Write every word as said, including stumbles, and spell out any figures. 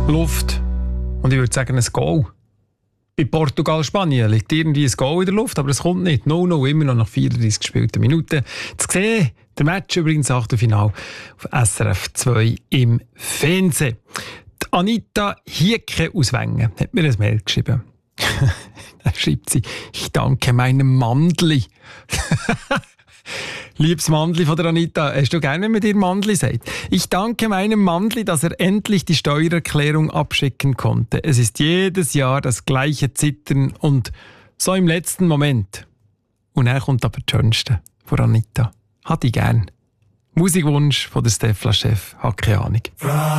Luft. Und ich würde sagen, ein Goal. Bei Portugal-Spanien liegt irgendwie ein Goal in der Luft, aber es kommt nicht. null null, immer noch nach vierunddreißig gespielten Minuten. Zu sehen, der Match übrigens Achtelfinale auf S R F zwei im Fernsehen. Die Anita Hieke aus Wengen hat mir ein Mail geschrieben. Da schreibt sie, ich danke meinem Mandli. Liebes Mandli von der Anita, hast du gerne, wenn man dir Mandli sagt? Ich danke meinem Mandli, dass er endlich die Steuererklärung abschicken konnte. Es ist jedes Jahr das gleiche Zittern und so im letzten Moment. Und dann kommt aber das Schönste von Anita. Hat ich gern. Musikwunsch von der Stefla-Chef, hat keine Ahnung.